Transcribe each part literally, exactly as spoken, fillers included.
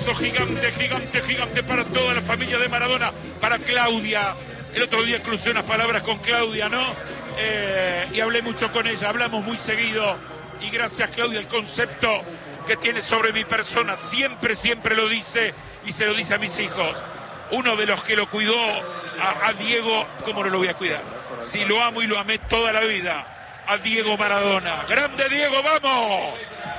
abrazo gigante, gigante, gigante para toda la familia de Maradona, para Claudia. El otro día crucé unas palabras con Claudia, ¿no? Eh, y hablé mucho con ella, hablamos muy seguido. Y gracias, Claudia, el concepto que tiene sobre mi persona, siempre, siempre lo dice y se lo dice a mis hijos. Uno de los que lo cuidó a, a Diego, ¿cómo no lo voy a cuidar? Si lo amo y lo amé toda la vida, a Diego Maradona. ¡Grande Diego, vamos!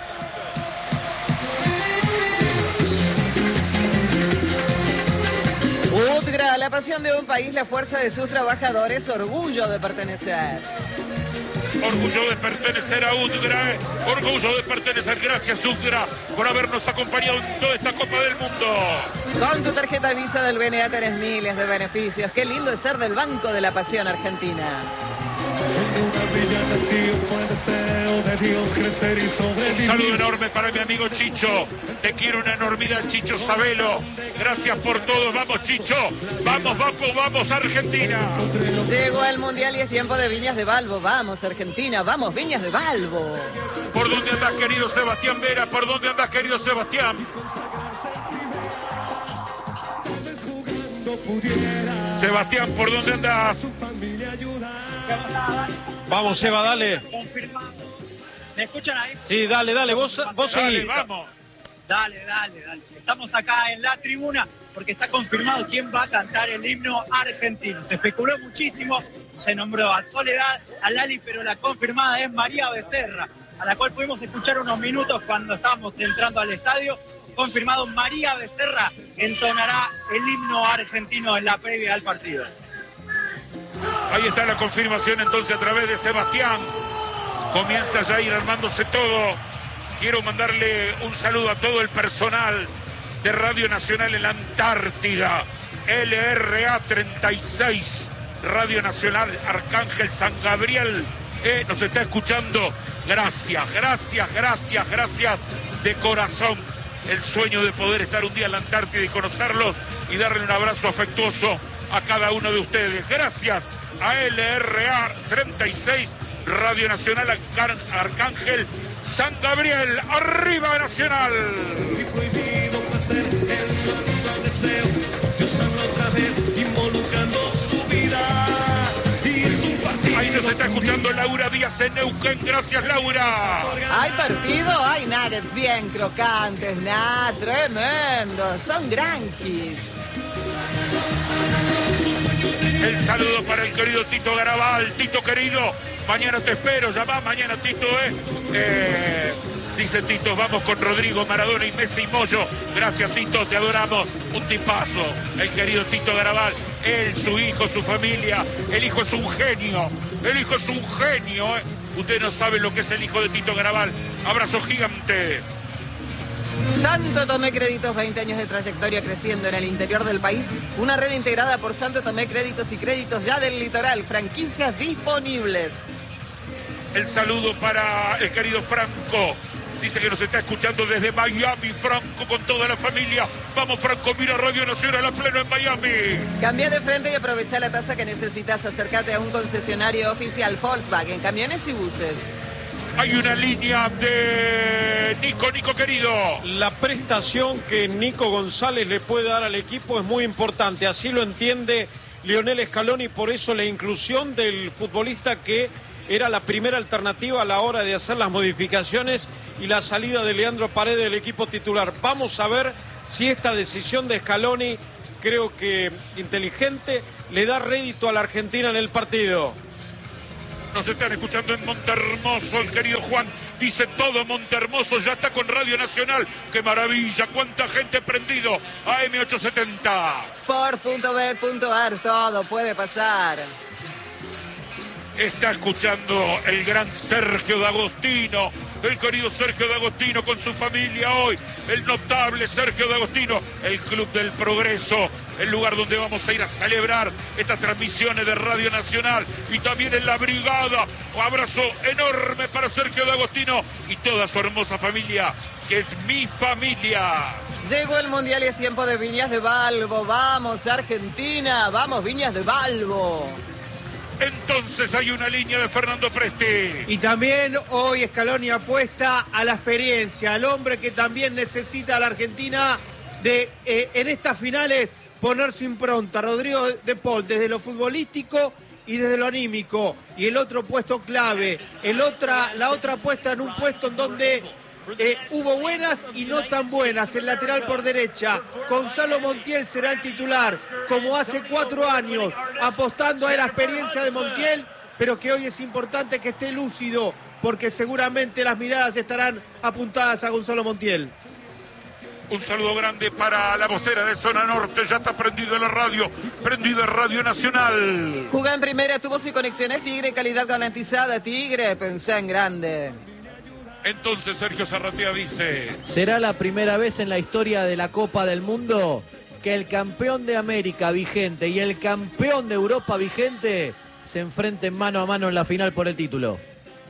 Udgra, la pasión de un país, la fuerza de sus trabajadores, orgullo de pertenecer. Orgullo de pertenecer a Udgra, eh. orgullo de pertenecer. Gracias, Udgra, por habernos acompañado en toda esta Copa del Mundo. Con tu tarjeta Visa del B N A tenés miles de beneficios. Qué lindo es ser del Banco de la Pasión Argentina. Un saludo enorme para mi amigo Chicho. Te quiero una enormidad, Chicho Sabelo. Gracias por todo. Vamos, Chicho. Vamos, vamos, vamos, Argentina. Llegó el Mundial y es tiempo de Viñas de Balbo. Vamos, Argentina. Vamos, Viñas de Balbo. ¿Por dónde andas, querido Sebastián Vera? ¿Por dónde andas, querido Sebastián? Sebastián, ¿por dónde andas? Vamos, Seba, dale. ¿Me escuchan ahí? Sí, dale, dale, vos, vos seguís. Vamos. Dale, dale, dale. Estamos acá en la tribuna porque está confirmado quién va a cantar el himno argentino. Se especuló muchísimo, se nombró a Soledad, a Lali, pero la confirmada es María Becerra, a la cual pudimos escuchar unos minutos cuando estábamos entrando al estadio. Confirmado, María Becerra entonará el himno argentino en la previa al partido. Ahí está la confirmación entonces a través de Sebastián. Comienza ya a ir armándose todo. Quiero mandarle un saludo a todo el personal de Radio Nacional en la Antártida. L R A treinta y seis, Radio Nacional Arcángel San Gabriel. Eh, nos está escuchando. Gracias, gracias, gracias, gracias de corazón. El sueño de poder estar un día en la Antártida y conocerlos y darle un abrazo afectuoso a cada uno de ustedes. Gracias a L R A treinta y seis, Radio Nacional Arcángel San Gabriel. ¡Arriba Nacional! Ahí nos está escuchando Laura Díaz en Neuquén. Gracias, Laura. ¿Hay partido? Hay nuggets bien crocantes, nah, tremendo. Son granjis. El saludo para el querido Tito Garabal. Tito querido, mañana te espero. Llama mañana, Tito, ¿eh? eh dice Tito, vamos con Rodrigo, Maradona y Messi y Moyo. Gracias, Tito, te adoramos. Un tipazo, el querido Tito Garabal. Él, su hijo, su familia. El hijo es un genio. El hijo es un genio, ¿eh? Usted no sabe lo que es el hijo de Tito Garabal. Abrazo gigante. Santo Tomé Créditos, veinte años de trayectoria creciendo en el interior del país. Una red integrada por Santo Tomé Créditos y Créditos ya del litoral. Franquicias disponibles. El saludo para el querido Franco. Dice que nos está escuchando desde Miami, Franco, con toda la familia. Vamos, Franco, mira Radio Nacional a pleno en Miami. Cambia de frente y aprovecha la tasa que necesitas. Acércate a un concesionario oficial Volkswagen, camiones y buses. Hay una línea de Nico, Nico querido. La prestación que Nico González le puede dar al equipo es muy importante. Así lo entiende Lionel Scaloni, por eso la inclusión del futbolista que era la primera alternativa a la hora de hacer las modificaciones y la salida de Leandro Paredes del equipo titular. Vamos a ver si esta decisión de Scaloni, creo que inteligente, le da rédito a la Argentina en el partido. Nos están escuchando en Montermoso, el querido Juan. Dice todo Montermoso, ya está con Radio Nacional. ¡Qué maravilla! ¡Cuánta gente prendido! A M ochocientos setenta. Sport punto bet punto ar, todo puede pasar. Está escuchando el gran Sergio D'Agostino, el querido Sergio D'Agostino con su familia hoy, el notable Sergio D'Agostino, el Club del Progreso, el lugar donde vamos a ir a celebrar estas transmisiones de Radio Nacional y también en la Brigada. Un abrazo enorme para Sergio D'Agostino y toda su hermosa familia, que es mi familia. Llegó el Mundial y es tiempo de Viñas de Balbo. Vamos, Argentina, vamos, Viñas de Balbo. Entonces hay una línea de Fernando Presti. Y también hoy Scaloni apuesta a la experiencia, al hombre que también necesita a la Argentina de eh, en estas finales poner su impronta. Rodrigo de Paul, desde lo futbolístico y desde lo anímico. Y el otro puesto clave, el otra, la otra puesta en un puesto en donde eh, hubo buenas y no tan buenas. El lateral por derecha, Gonzalo Montiel será el titular, como hace cuatro años, apostando a la experiencia de Montiel, pero que hoy es importante que esté lúcido, porque seguramente las miradas estarán apuntadas a Gonzalo Montiel. Un saludo grande para la vocera de Zona Norte. Ya está prendido la radio, prendido el Radio Nacional. Jugá en primera, tuvo y conexiones Tigre, calidad garantizada. Tigre, pensá en grande. Entonces Sergio Zarratea dice: será la primera vez en la historia de la Copa del Mundo que el campeón de América vigente y el campeón de Europa vigente se enfrenten mano a mano en la final por el título.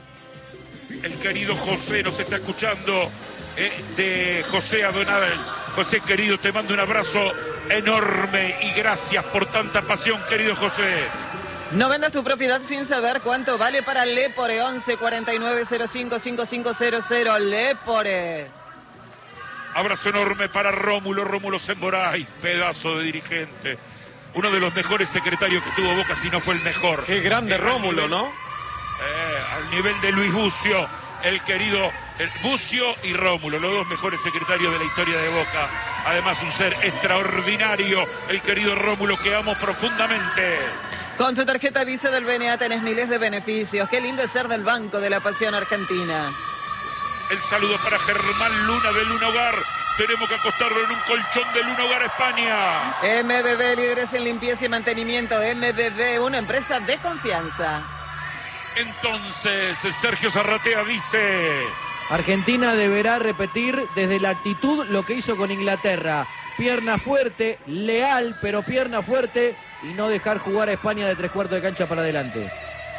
El querido José nos está escuchando. Eh, de José Adonal. José, querido, te mando un abrazo enorme y gracias por tanta pasión, querido José. No vendas tu propiedad sin saber cuánto vale para Lepore. Once cuarenta y nueve cero cinco cinco cinco cero cero. Lepore. Abrazo enorme para Rómulo, Rómulo Semboray, pedazo de dirigente. Uno de los mejores secretarios que tuvo Boca, si no fue el mejor. Qué grande eh, Rómulo, nivel, ¿no? Eh, al nivel de Luis Bucio. El querido el Bucio y Rómulo, los dos mejores secretarios de la historia de Boca. Además, un ser extraordinario, el querido Rómulo, que amo profundamente. Con tu tarjeta Visa del B N A tenés miles de beneficios. Qué lindo es ser del Banco de la Pasión Argentina. El saludo para Germán Luna de Luna Hogar. Tenemos que acostarlo en un colchón de Luna Hogar España. M B B, líderes en limpieza y mantenimiento. M B B, una empresa de confianza. Entonces, Sergio Zarratea dice: Argentina deberá repetir desde la actitud lo que hizo con Inglaterra. Pierna fuerte, leal, pero pierna fuerte, y no dejar jugar a España de tres cuartos de cancha para adelante.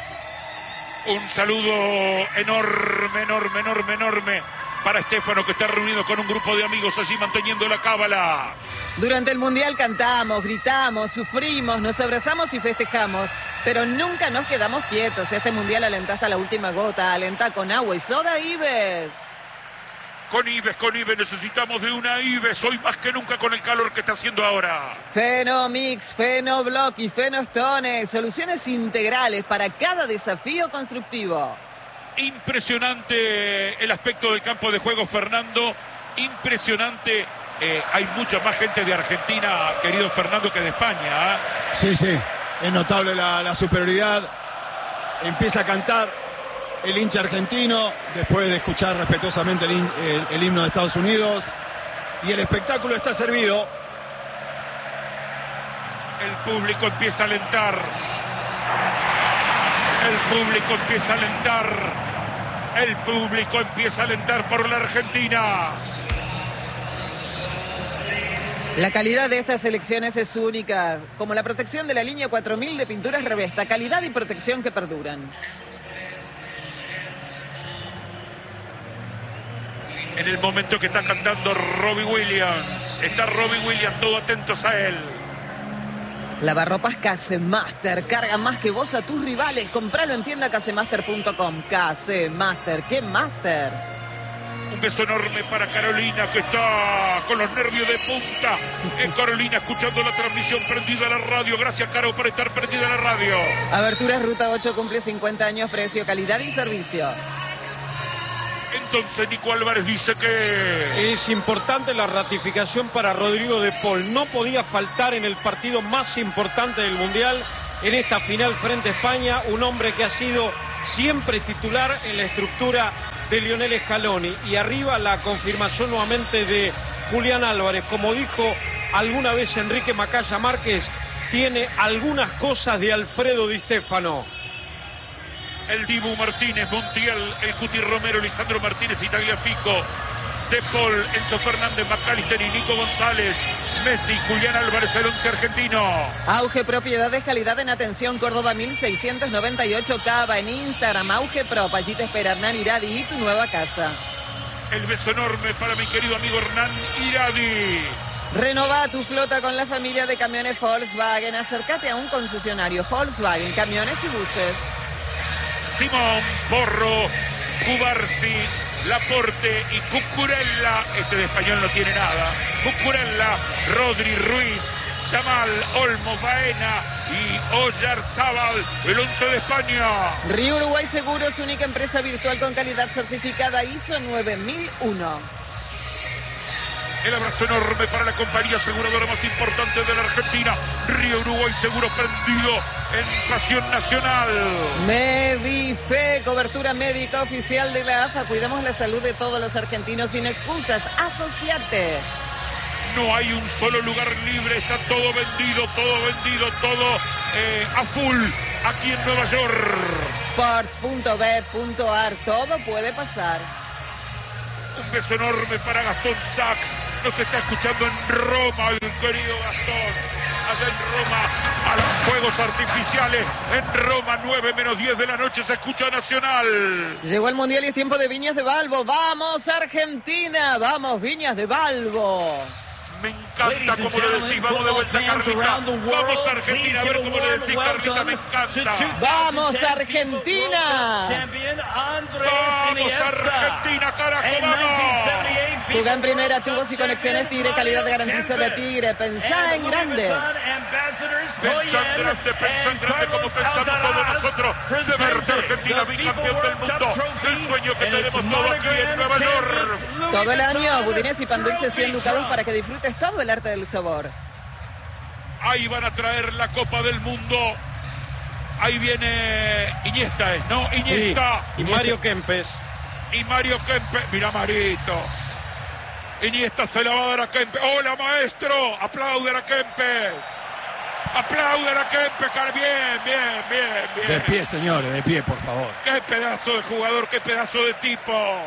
Un saludo enorme, enorme, enorme, enorme para Estefano, que está reunido con un grupo de amigos allí manteniendo la cábala. Durante el Mundial cantamos, gritamos, sufrimos, nos abrazamos y festejamos, pero nunca nos quedamos quietos. Este Mundial alentá hasta la última gota, alentá con agua y soda Ives. Con Ives, con Ives, necesitamos de una Ives, hoy más que nunca con el calor que está haciendo ahora. Fenomix, Fenoblock y Fenostone, soluciones integrales para cada desafío constructivo. Impresionante el aspecto del campo de juego, Fernando, impresionante. Eh, hay mucha más gente de Argentina, querido Fernando, que de España. ¿eh? Sí, sí, es notable la, la superioridad. Empieza a cantar el hincha argentino después de escuchar respetuosamente el, el, el himno de Estados Unidos. Y el espectáculo está servido. El público empieza a alentar. El público empieza a alentar. El público empieza a alentar por la Argentina. La calidad de estas elecciones es única, como la protección de la línea cuatro mil de pinturas Revesta, calidad y protección que perduran. En el momento que está cantando Robbie Williams, está Robbie Williams, todos atentos a él. Lavarropas Casemaster, carga más que vos a tus rivales, compralo en tienda casemaster punto com. Casemaster, ¿qué master? Un beso enorme para Carolina, que está con los nervios de punta. Es Carolina escuchando la transmisión, prendida a la radio. Gracias, Caro, por estar prendida a la radio. Aberturas Ruta ocho cumple cincuenta años, precio, calidad y servicio. Entonces Nico Álvarez dice que es importante la ratificación para Rodrigo de Paul. No podía faltar en el partido más importante del Mundial, en esta final frente a España, un hombre que ha sido siempre titular en la estructura de Lionel Scaloni. Y arriba la confirmación nuevamente de Julián Álvarez. Como dijo alguna vez Enrique Macaya Márquez, tiene algunas cosas de Alfredo Di Stéfano. El Dibu Martínez, Montiel, el Cuti Romero, Lisandro Martínez y Tagliafico, De Paul, Enzo Fernández, McAllister y Nico González, Messi, Julián Álvarez, el once argentino. Auge Propiedades, calidad en atención, Córdoba mil seiscientos noventa y ocho, Cava, en Instagram, Auge Prop, allí te espera Hernán Iradi y tu nueva casa. El beso enorme para mi querido amigo Hernán Iradi. Renova tu flota con la familia de camiones Volkswagen, acércate a un concesionario Volkswagen, camiones y buses. Simón Porro, Cubarsi, Laporte y Cucurella. Este de español no tiene nada. Cucurella, Rodri, Ruiz, Yamal, Olmo, Baena y Oyarzábal, el once de España. Río Uruguay Seguros, única empresa virtual con calidad certificada I S O nueve mil uno. El abrazo enorme para la compañía aseguradora más importante de la Argentina. Río Uruguay Seguro, prendido en pasión nacional. Medife, cobertura médica oficial de la A F A. Cuidamos la salud de todos los argentinos sin excusas. Asociate. No hay un solo lugar libre, está todo vendido, todo vendido, todo eh, a full aquí en Nueva York. sports punto bet punto a r, todo puede pasar. Un beso enorme para Gastón Sachs, nos está escuchando en Roma, el querido Gastón, allá en Roma, a los fuegos artificiales, en Roma, nueve menos diez de la noche, se escucha Nacional. Llegó el Mundial y es tiempo de Viñas de Balbo. ¡Vamos Argentina! ¡Vamos Viñas de Balbo! Me encanta como le decís, vamos de vuelta Carlita. Vamos Argentina, a ver cómo le decís Carlita, me encanta. ¡Vamos Argentina! Vamos Argentina, carajo, vamos. Jugá en primera, tubos y conexiones Tigre, calidad de garantiza de Tigre. Pensá en grande. Pensá en grande, pensá en grande como pensamos todos nosotros. De verte Argentina, bicampeón del mundo. El sueño que tenemos todos aquí en Nueva York. Todo el año, budines y pan dulce cien ducados para que disfrutes todo el arte del sabor. Ahí van a traer la Copa del Mundo. Ahí viene Iniesta, ¿es? ¿No? Iniesta. Sí, y Mario Kempes. Y Mario Kempes. Mira, Marito. Iniesta se la va a dar a Kempes. ¡Hola, maestro! ¡Aplauden a Kempes! ¡Aplauden a Kempes! Bien, bien, bien, bien. De pie, señores, de pie, por favor. ¡Qué pedazo de jugador! ¡Qué pedazo de tipo!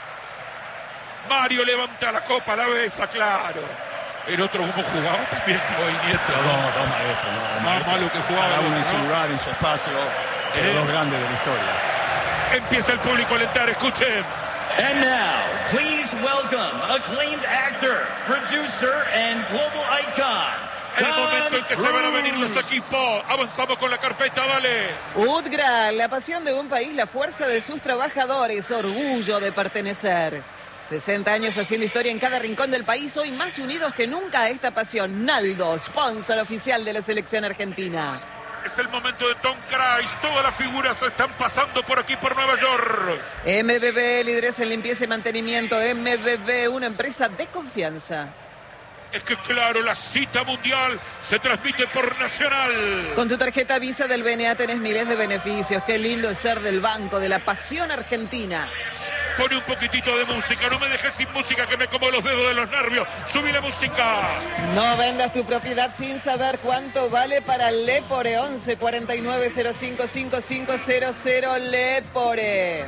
Mario levanta la copa, la besa, claro. El otro como jugaba también, no, Iniesta. Los dos, dos maestros, ¿no? Más maestros. malo que jugaba. Cada uno en ¿no? su lugar, en su espacio. Eh. Los dos grandes de la historia. Empieza el público a alentar, escuchen. And now, please welcome acclaimed actor, producer, and global icon, El momento en que se van a venir los equipos. Avanzamos con la carpeta, dale. UTGRA, la pasión de un país, la fuerza de sus trabajadores, orgullo de pertenecer. sesenta años haciendo historia en cada rincón del país, hoy más unidos que nunca a esta pasión. Naldo, sponsor oficial de la selección argentina. Es el momento de Tom Cruise. Todas las figuras se están pasando por aquí, por Nueva York. M B B, líderes en limpieza y mantenimiento. M B B, una empresa de confianza. Es que claro, la cita mundial se transmite por Nacional. Con tu tarjeta Visa del B N A tenés miles de beneficios. Qué lindo es ser del banco de la pasión argentina. Pone un poquitito de música, no me dejes sin música que me como los dedos de los nervios. Subí la música. No vendas tu propiedad sin saber cuánto vale para Lepore. Once cuarenta y nueve cero cinco cinco cinco cero cero Lepore.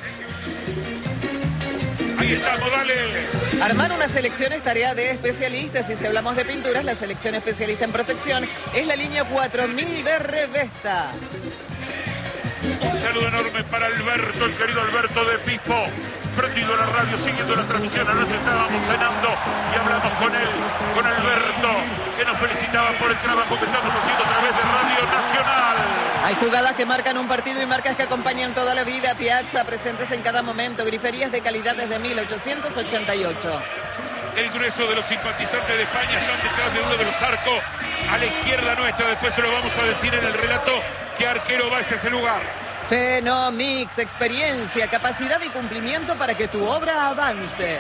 Ahí estamos, dale. Armar una selección es tarea de especialistas. Y si hablamos de pinturas, la selección especialista en protección es la línea cuatro mil de Revesta. Un saludo enorme para Alberto, el querido Alberto de Pipo. Prendido la radio, siguiendo la transmisión. Anoche estábamos cenando y hablamos con él, con Alberto, que nos felicitaba por el trabajo que estamos haciendo a través de Radio Nacional. Hay jugadas que marcan un partido y marcas que acompañan toda la vida. Piazza, presentes en cada momento. Griferías de calidad desde mil ochocientos ochenta y ocho. El grueso de los simpatizantes de España están detrás de uno de los arcos a la izquierda nuestra. Después se lo vamos a decir en el relato qué arquero va hacia ese lugar. Fenomix, experiencia, capacidad y cumplimiento para que tu obra avance.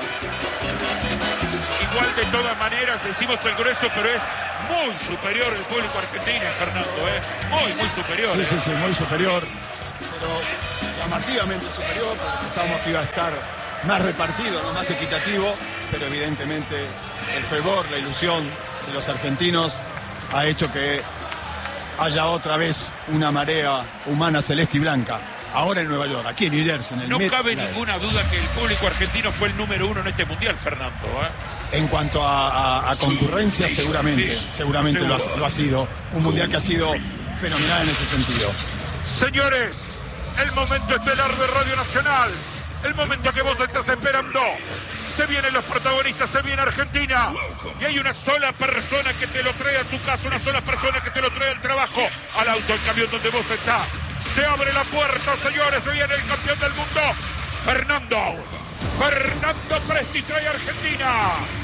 Igual de todas maneras decimos el grueso, pero es muy superior el público argentino, Fernando, ¿eh? Muy, muy superior. Sí, ¿eh? sí, sí, muy superior. Pero llamativamente superior, porque pensábamos que iba a estar más repartido, no más equitativo, pero evidentemente el fervor, la ilusión de los argentinos ha hecho que haya otra vez una marea humana celeste y blanca. Ahora en Nueva York, aquí en New Jersey, en el No Met. cabe ninguna duda que el público argentino fue el número uno en este mundial, Fernando, ¿eh? En cuanto a, a, a concurrencia, Sí, seguramente, sí, seguramente lo ha, seguro. lo ha sido. Un mundial que ha sido fenomenal en ese sentido. Señores, el momento estelar de Radio Nacional, el momento que vos estás esperando. Se vienen los protagonistas, se viene Argentina. Y hay una sola persona que te lo trae a tu casa, una sola persona que te lo trae al trabajo, al auto, al camión donde vos estás. Se abre la puerta, señores, se viene el campeón del mundo, Fernando Fernando Presti trae Argentina.